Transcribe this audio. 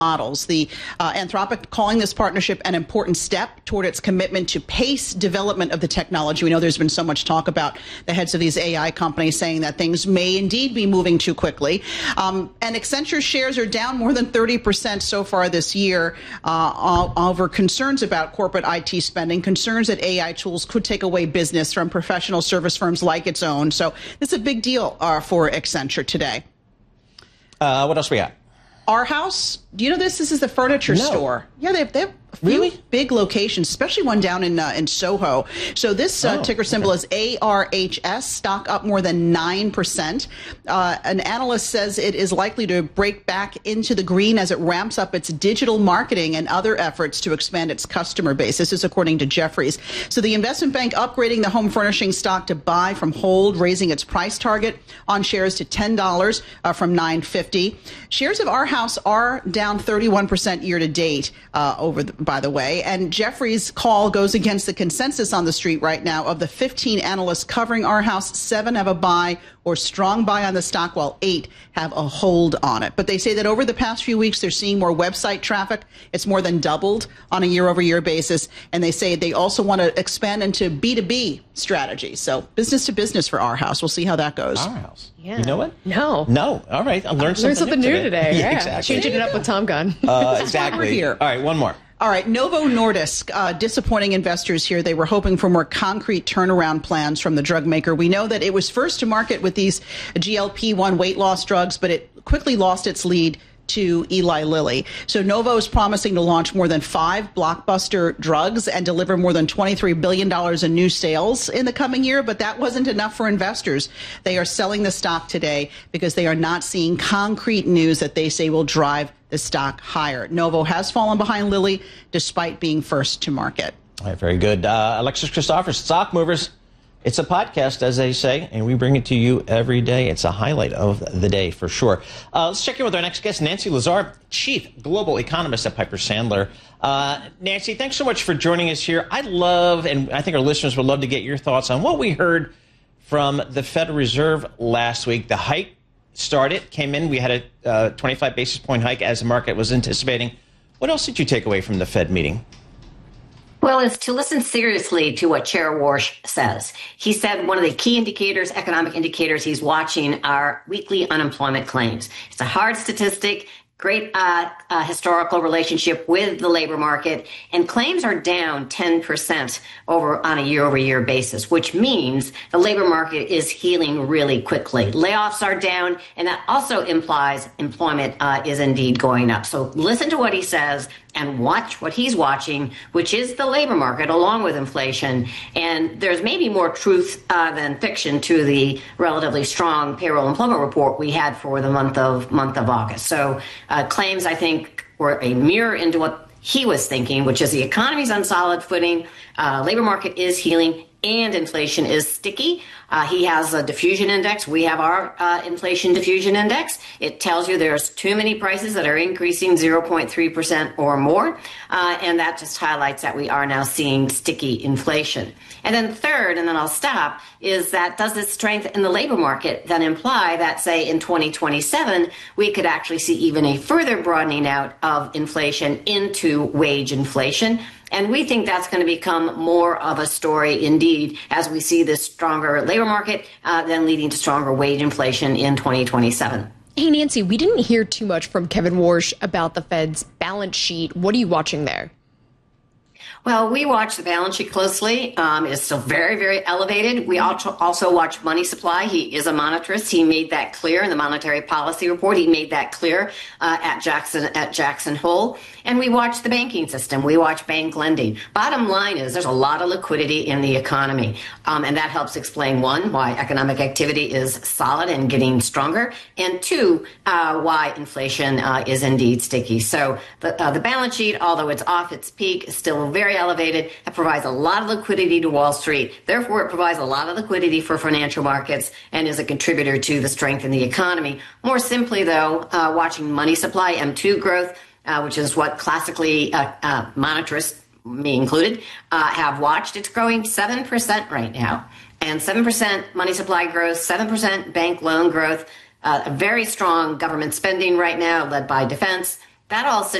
models. The Anthropic calling this partnership an important step toward its commitment to pace development of the technology. We know there's been so much talk about the heads of these AI companies saying that things may indeed be moving too quickly. And Accenture shares are down more than 30% so far this year over concerns about corporate IT spending, concerns that AI tools could take away business from professional service firms like its own. So this is a big deal for Accenture today. What else we got? Arhaus, do you know this? This is the furniture store. Yeah, they have a few big locations, especially one down in Soho. So this ticker symbol is ARHS, stock up more than 9%. An analyst says it is likely to break back into the green as it ramps up its digital marketing and other efforts to expand its customer base. This is according to Jefferies. So the investment bank upgrading the home furnishing stock to buy from hold, raising its price target on shares to $10 from $9.50. Shares of Arhaus are down 31% year to date by the way. And Jeffrey's call goes against the consensus on the street right now. Of the 15 analysts covering Arhaus, 7 have a buy or strong buy on the stock, while 8 have a hold on it. But they say that over the past few weeks, they're seeing more website traffic. It's more than doubled on a year-over-year basis. And they say they also want to expand into B2B strategy. So business to business for Arhaus. We'll see how that goes. Arhaus. Yeah. You know it? No. No. All right. I learned something new today. Yeah, exactly. Changing it up with Tom Gunn. Exactly. We're here. All right. One more. All right, Novo Nordisk, disappointing investors here. They were hoping for more concrete turnaround plans from the drug maker. We know that it was first to market with these GLP-1 weight loss drugs, but it quickly lost its lead to Eli Lilly. So Novo is promising to launch more than 5 blockbuster drugs and deliver more than $23 billion in new sales in the coming year. But that wasn't enough for investors. They are selling the stock today because they are not seeing concrete news that they say will drive the stock higher. Novo has fallen behind Lilly despite being first to market. All right, very good. Alexis Christophers, Stock Movers. It's a podcast, as they say, and we bring it to you every day. It's a highlight of the day for sure. Let's check in with our next guest, Nancy Lazar, Chief Global Economist at Piper Sandler. Nancy, thanks so much for joining us here. I'd love, and I think our listeners would love to get your thoughts on what we heard from the Federal Reserve last week. The hike came in. We had a 25 basis point hike as the market was anticipating. What else did you take away from the Fed meeting? Well, it's to listen seriously to what Chair Warsh says. He said one of the key indicators, economic indicators he's watching are weekly unemployment claims. It's a hard statistic, great historical relationship with the labor market, and claims are down 10% on a year-over-year basis, which means the labor market is healing really quickly. Layoffs are down, and that also implies employment is indeed going up. So listen to what he says and watch what he's watching, which is the labor market along with inflation. And there's maybe more truth than fiction to the relatively strong payroll employment report we had for the month of August. So claims, I think, were a mirror into what he was thinking, which is the economy's on solid footing, labor market is healing, and inflation is sticky. He has a diffusion index. We have our inflation diffusion index. It tells you there's too many prices that are increasing 0.3% or more. And that just highlights that we are now seeing sticky inflation. And then third, and then I'll stop, is that does this strength in the labor market then imply that, say, in 2027, we could actually see even a further broadening out of inflation into wage inflation? And we think that's going to become more of a story indeed as we see this stronger labor market then leading to stronger wage inflation in 2027. Hey, Nancy, we didn't hear too much from Kevin Warsh about the Fed's balance sheet. What are you watching there? Well, we watch the balance sheet closely. It's still very, very elevated. We also watch money supply. He is a monetarist. He made that clear in the monetary policy report. He made that clear at Jackson Hole. And we watch the banking system. We watch bank lending. Bottom line is there's a lot of liquidity in the economy. And that helps explain, one, why economic activity is solid and getting stronger. And two, why inflation is indeed sticky. So the balance sheet, although it's off its peak, is still very elevated. It provides a lot of liquidity to Wall Street. Therefore, it provides a lot of liquidity for financial markets and is a contributor to the strength in the economy. More simply, though, watching money supply, M2 growth, which is what classically monetarists, me included, have watched. It's growing 7% right now. And 7% money supply growth, 7% bank loan growth, a very strong government spending right now led by defense, That also